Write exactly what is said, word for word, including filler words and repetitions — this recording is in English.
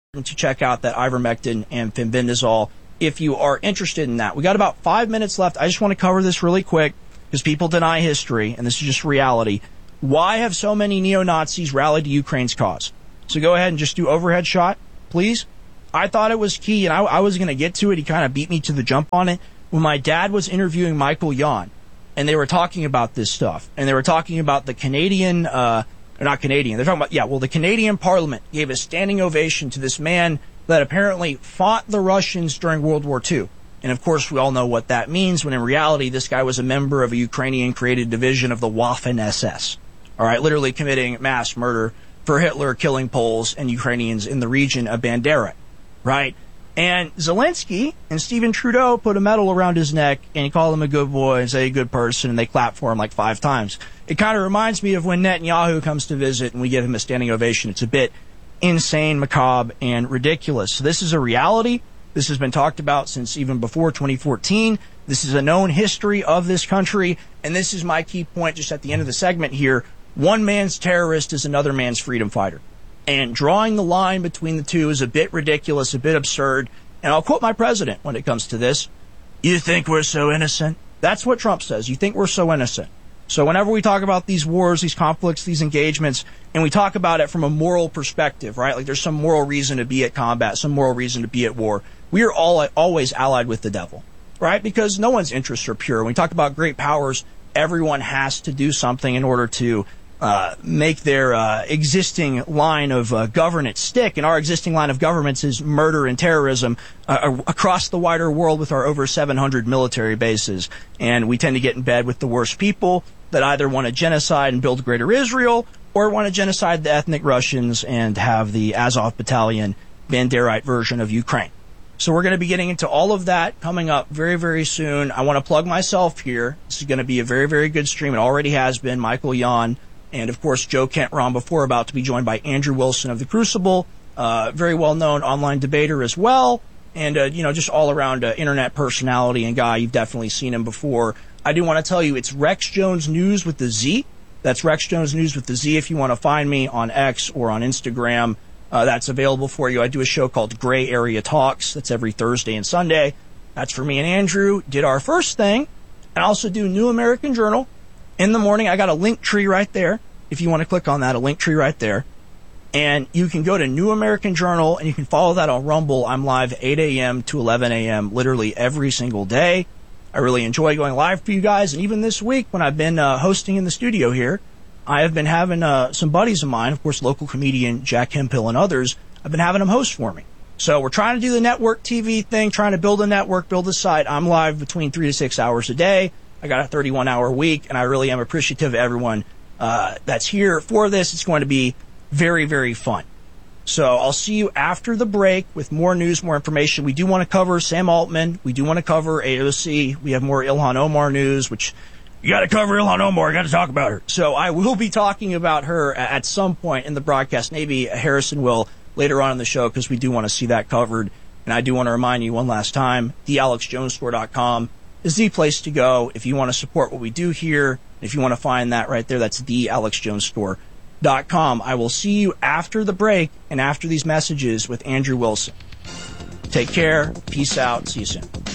to check out that ivermectin and fenbendazole if you are interested in that. We got about five minutes left. I just want to cover this really quick because people deny history, and this is just reality. Why have so many neo-Nazis rallied to Ukraine's cause? So go ahead and just do overhead shot, please. I thought it was key, and I, I was going to get to it. He kind of beat me to the jump on it. When my dad was interviewing Michael Yon, and they were talking about this stuff, and they were talking about the Canadian, uh, or not Canadian, they're talking about, yeah, well, the Canadian Parliament gave a standing ovation to this man that apparently fought the Russians during World War Two. And of course, we all know what that means, when in reality, this guy was a member of a Ukrainian-created division of the Waffen-S S. All right, literally committing mass murder for Hitler, killing Poles and Ukrainians in the region of Bandera, right? And Zelensky and Stephen Trudeau put a medal around his neck and call him a good boy and say a good person, and they clap for him like five times. It kind of reminds me of when Netanyahu comes to visit and we give him a standing ovation. It's a bit insane, macabre, and ridiculous. So this is a reality. This has been talked about since even before twenty fourteen. This is a known history of this country, and this is my key point just at the end of the segment here. One man's terrorist is another man's freedom fighter. And drawing the line between the two is a bit ridiculous, a bit absurd. And I'll quote my president when it comes to this. You think we're so innocent? That's what Trump says. You think we're so innocent. So whenever we talk about these wars, these conflicts, these engagements, and we talk about it from a moral perspective, right? Like there's some moral reason to be at combat, some moral reason to be at war. We are all always allied with the devil, right? Because no one's interests are pure. When we talk about great powers, everyone has to do something in order to Uh, make their uh, existing line of uh, governance stick. And our existing line of governments is murder and terrorism uh, across the wider world with our over seven hundred military bases. And we tend to get in bed with the worst people that either want to genocide and build greater Israel or want to genocide the ethnic Russians and have the Azov battalion Banderite version of Ukraine. So we're going to be getting into all of that coming up very, very soon. I want to plug myself here. This is going to be a very, very good stream. It already has been. Michael Yon. And, of course, Joe Kent Ron before, about to be joined by Andrew Wilson of The Crucible, uh, very well-known online debater as well, and, uh, you know, just all-around uh, internet personality and guy. You've definitely seen him before. I do want to tell you it's Rex Jones News with the Z. That's Rex Jones News with the Z if you want to find me on X or on Instagram. Uh, that's available for you. I do a show called Gray Area Talks. That's every Thursday and Sunday. That's for me and Andrew. Did our first thing. I also do New American Journal. In the morning, I got a link tree right there. If you want to click on that, a link tree right there. And you can go to New American Journal, and you can follow that on Rumble. I'm live eight a.m. to eleven a.m. literally every single day. I really enjoy going live for you guys. And even this week, when I've been uh, hosting in the studio here, I have been having uh, some buddies of mine, of course, local comedian Jack Hemphill and others, I've been having them host for me. So we're trying to do the network T V thing, trying to build a network, build a site. I'm live between three to six hours a day. I got a thirty-one hour week, and I really am appreciative of everyone uh, that's here for this. It's going to be very, very fun. So I'll see you after the break with more news, more information. We do want to cover Sam Altman. We do want to cover A O C. We have more Ilhan Omar news, which you got to cover Ilhan Omar. I got to talk about her. So I will be talking about her at some point in the broadcast. Maybe Harrison will later on in the show, because we do want to see that covered. And I do want to remind you one last time, the alex jones store dot com. is the place to go if you want to support what we do here. If you want to find that right there, that's the alex jones store dot com. I will see you after the break and after these messages with Andrew Wilson. Take care. Peace out. See you soon.